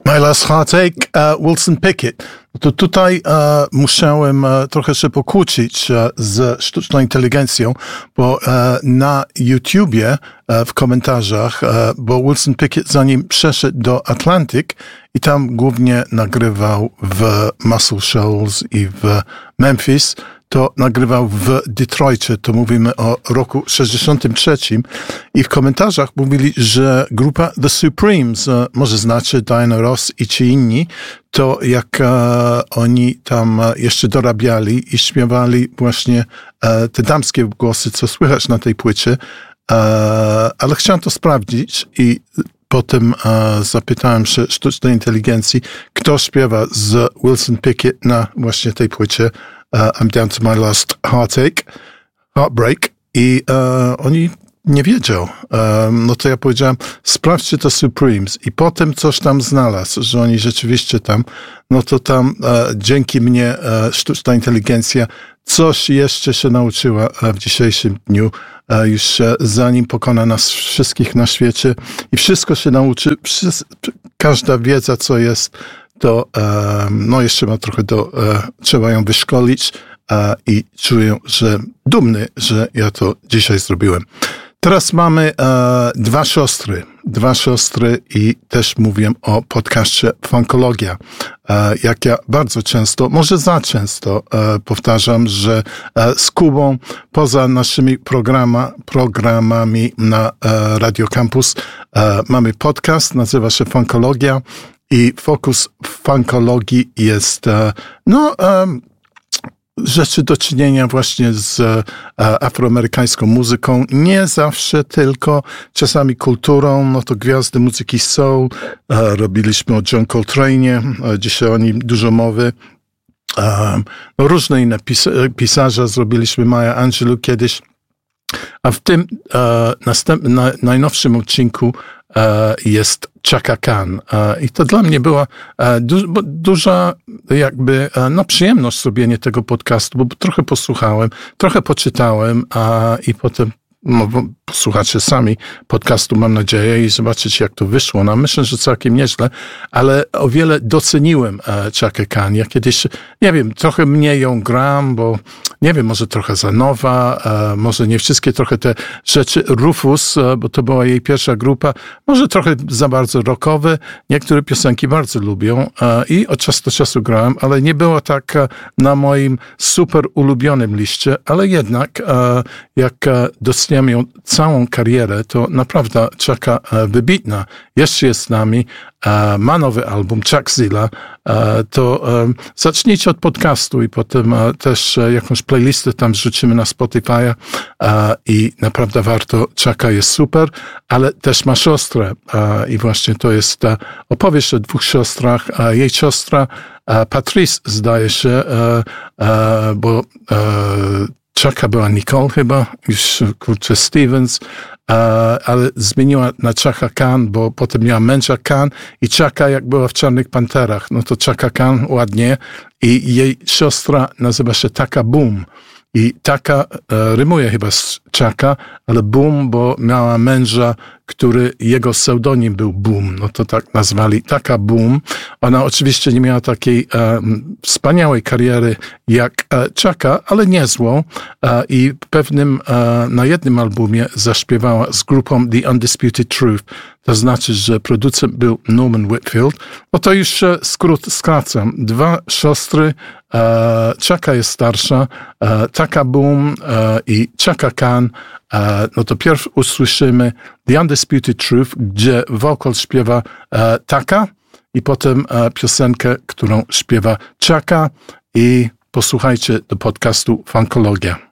My Last Heartache, Wilson Pickett. To tutaj musiałem trochę się pokłócić ze sztuczną inteligencją, bo na YouTubie w komentarzach, bo Wilson Pickett zanim przeszedł do Atlantic i tam głównie nagrywał w Muscle Shoals i w Memphis, to nagrywał w Detroitie, to mówimy o roku 63 i w komentarzach mówili, że grupa The Supremes, może znacie Diana Ross i ci inni, to jak oni tam jeszcze dorabiali i śpiewali właśnie te damskie głosy, co słychać na tej płycie, ale chciałem to sprawdzić i potem zapytałem się sztucznej inteligencji, kto śpiewa z Wilson Pickett na właśnie tej płycie I'm Down to My Last Heartbreak i oni nie wiedział. No to ja powiedziałem, sprawdźcie to Supremes i potem coś tam znalazł, że oni rzeczywiście tam, no to tam dzięki mnie sztuczna inteligencja coś jeszcze się nauczyła w dzisiejszym dniu, już zanim pokona nas wszystkich na świecie i wszystko się nauczy, każda wiedza, co jest, to no jeszcze ma trochę trzeba ją wyszkolić i czuję, że dumny, że ja to dzisiaj zrobiłem. Teraz mamy dwa siostry i też mówię o podcaście Funkologia. Jak ja bardzo często, może za często powtarzam, że z Kubą poza naszymi programami na Radio Campus mamy podcast, nazywa się Funkologia i fokus funkologii jest rzeczy do czynienia właśnie z afroamerykańską muzyką, nie zawsze tylko, czasami kulturą, no to gwiazdy muzyki soul, robiliśmy o John Coltrane, dzisiaj o nim dużo mowy, no różne inne pisarze, zrobiliśmy Maya Angelou kiedyś, a w tym najnowszym odcinku jest Chaka Khan. I to dla mnie była duża jakby przyjemność zrobienie tego podcastu, bo trochę posłuchałem, trochę poczytałem i potem posłuchacie sami podcastu, mam nadzieję, i zobaczycie, jak to wyszło. No, myślę, że całkiem nieźle, ale o wiele doceniłem Chakę Khan. Ja kiedyś, nie wiem, trochę mniej ją gram, bo nie wiem, może trochę za nowa, może nie wszystkie trochę te rzeczy. Rufus, bo to była jej pierwsza grupa, może trochę za bardzo rockowe. Niektóre piosenki bardzo lubią i od czasu do czasu grałem, ale nie było tak na moim super ulubionym liście, ale jednak jak doceniam ją całą karierę, to naprawdę Chaka wybitna. Jeszcze jest z nami, ma nowy album, Chuckzilla, to zacznijcie od podcastu i potem też jakąś playlistę tam zrzucimy na Spotify'a i naprawdę warto. Chaka jest super, ale też ma siostrę i właśnie to jest opowieść o dwóch siostrach. Jej siostra Patrice, zdaje się, bo Chaka była Nicole chyba, już kurczę Stevens, ale zmieniła na Chaka Khan, bo potem miała męża Khan i Chaka jak była w Czarnych Panterach, no to Chaka Khan ładnie i jej siostra nazywa się Taka Boom. I Taka rymuje chyba z Chaka, ale Boom, bo miała męża, który jego pseudonim był Boom. No to tak nazwali Taka Boom. Ona oczywiście nie miała takiej wspaniałej kariery jak Chaka, ale niezłą. I na jednym albumie zaśpiewała z grupą The Undisputed Truth. To znaczy, że producent był Norman Whitfield. No to już skracam. Dwa siostry, Chaka jest starsza, Taka Boom i Chaka Khan. No to pierw usłyszymy The Undisputed Truth, gdzie wokal śpiewa Taka i potem piosenkę, którą śpiewa Chaka i posłuchajcie do podcastu Funkologia.